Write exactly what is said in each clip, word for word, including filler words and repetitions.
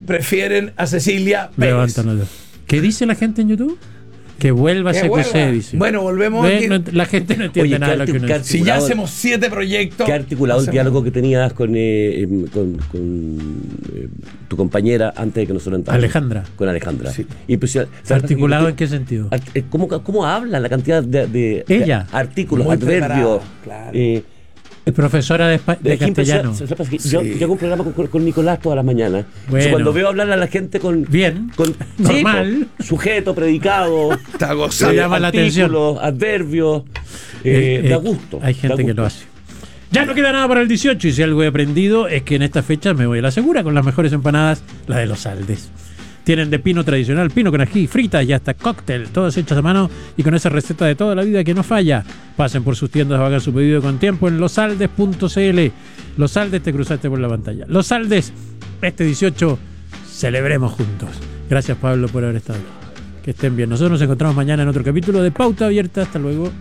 prefieren a Cecilia Pérez. Levántalo. ¿Qué dice la gente en YouTube? Que vuelva a C Q C, dice. Bueno, volvemos Ve, aquí. no, la gente no entiende Oye, nada de lo que uno dice. Si ya hacemos siete proyectos. ¿Qué ha articulado el hacemos... diálogo que tenías con, eh, con, con eh, tu compañera antes de que nosotros entráramos? Alejandra. Con Alejandra. Sí. Impresionante. ¿Articulado en qué sentido? Art- ¿Cómo, ¿Cómo habla? La cantidad de, de, Ella. de artículos, Muy adverbios. preparada, claro. Eh, Es profesora de, espa- de es que castellano. impresiona- ¿sabes qué? Sí. Yo, yo hago un programa con, con Nicolás todas las mañanas. Bueno. Entonces, cuando veo hablar a la gente con. Bien. Con, Normal. sí, sujeto, predicado. Está eh, gozando. llama la atención. artículos, adverbios. Eh, Eh, eh, da gusto. Hay gente da que lo gusto. hace. Ya no queda nada para el dieciocho y si algo he aprendido es que en esta fecha me voy a la segura con las mejores empanadas, la de los Aldes. Tienen de pino tradicional, pino con ají, fritas y hasta cóctel, todas hechas a mano y con esa receta de toda la vida que no falla. Pasen por sus tiendas o hagan su pedido con tiempo en losaldes punto c l. Los Aldes, te cruzaste por la pantalla. Los Aldes, este dieciocho, celebremos juntos. Gracias, Pablo, por haber estado aquí. Que estén bien. Nosotros nos encontramos mañana en otro capítulo de Pauta Abierta. Hasta luego.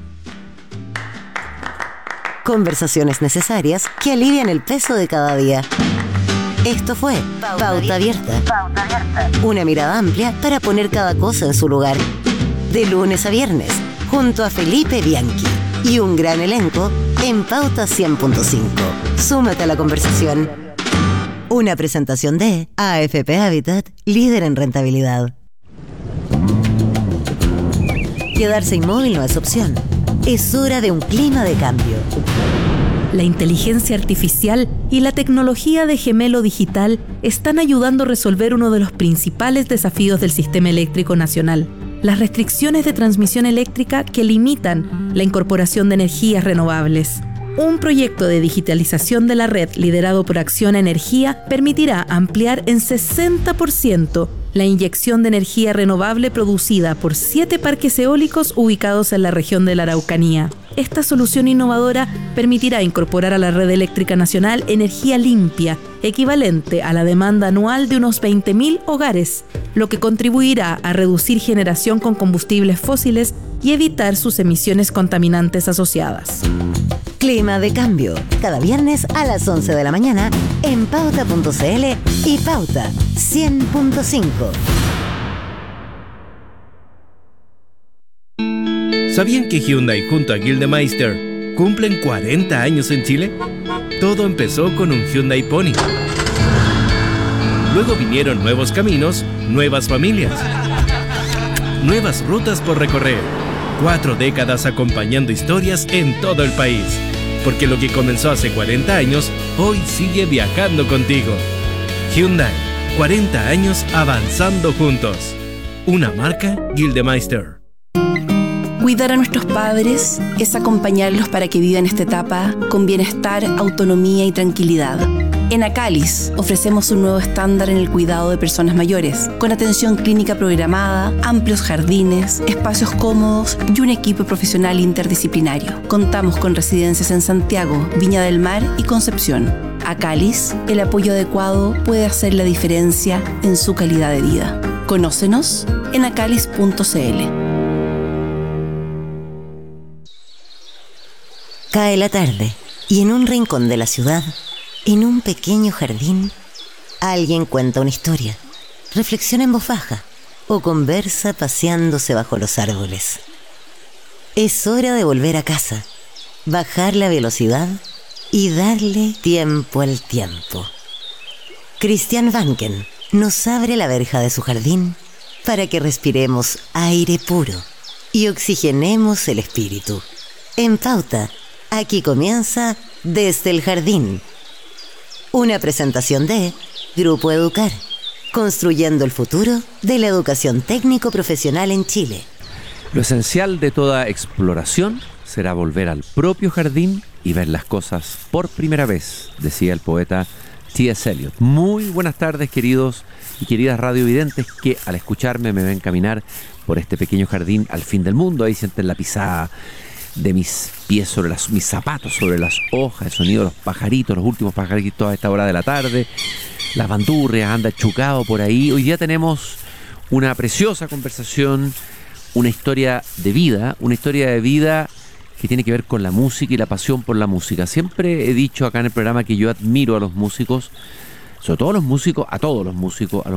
Conversaciones necesarias que alivian el peso de cada día. Esto fue Pauta Abierta. Una mirada amplia para poner cada cosa en su lugar. De lunes a viernes, junto a Felipe Bianchi y un gran elenco en Pauta cien punto cinco. Súmate a la conversación. Una presentación de A F P Habitat, líder en rentabilidad. Quedarse inmóvil no es opción. Es hora de un clima de cambio. La inteligencia artificial y la tecnología de gemelo digital están ayudando a resolver uno de los principales desafíos del sistema eléctrico nacional: las restricciones de transmisión eléctrica que limitan la incorporación de energías renovables. Un proyecto de digitalización de la red liderado por Acción Energía permitirá ampliar en sesenta por ciento la inyección de energía renovable producida por siete parques eólicos ubicados en la región de la Araucanía. Esta solución innovadora permitirá incorporar a la red eléctrica nacional energía limpia, equivalente a la demanda anual de unos veinte mil hogares, lo que contribuirá a reducir generación con combustibles fósiles y evitar sus emisiones contaminantes asociadas. Clima de cambio, cada viernes a las once de la mañana en pauta punto c l y Pauta cien punto cinco. ¿Sabían que Hyundai junto a Gildemeister cumplen cuarenta años en Chile? Todo empezó con un Hyundai Pony. Luego vinieron nuevos caminos, nuevas familias, nuevas rutas por recorrer. Cuatro décadas acompañando historias en todo el país. Porque lo que comenzó hace cuarenta años, hoy sigue viajando contigo. Hyundai, cuarenta años avanzando juntos. Una marca Gildemeister. Cuidar a nuestros padres es acompañarlos para que vivan esta etapa con bienestar, autonomía y tranquilidad. En Acalis ofrecemos un nuevo estándar en el cuidado de personas mayores, con atención clínica programada, amplios jardines, espacios cómodos y un equipo profesional interdisciplinario. Contamos con residencias en Santiago, Viña del Mar y Concepción. Acalis, el apoyo adecuado puede hacer la diferencia en su calidad de vida. Conócenos en acalis punto c l. Cae la tarde y en un rincón de la ciudad, en un pequeño jardín, alguien cuenta una historia, reflexiona en voz baja o conversa paseándose bajo los árboles. Es hora de volver a casa, bajar la velocidad y darle tiempo al tiempo. Christian Vanken nos abre la verja de su jardín para que respiremos aire puro y oxigenemos el espíritu. En Pauta, aquí comienza Desde el Jardín. Una presentación de Grupo Educar, construyendo el futuro de la educación técnico-profesional en Chile. Lo esencial de toda exploración será volver al propio jardín y ver las cosas por primera vez, decía el poeta T S Eliot. Muy buenas tardes, queridos y queridas radiovidentes que al escucharme me ven caminar por este pequeño jardín al fin del mundo. Ahí sienten la pisada de mis pies sobre las, mis zapatos sobre las hojas, el sonido de los pajaritos, los últimos pajaritos a esta hora de la tarde, las bandurrias, anda chucado por ahí. Hoy día tenemos una preciosa conversación, una historia de vida, una historia de vida que tiene que ver con la música y la pasión por la música. Siempre he dicho acá en el programa que yo admiro a los músicos, sobre todo a los músicos, a todos los músicos, a los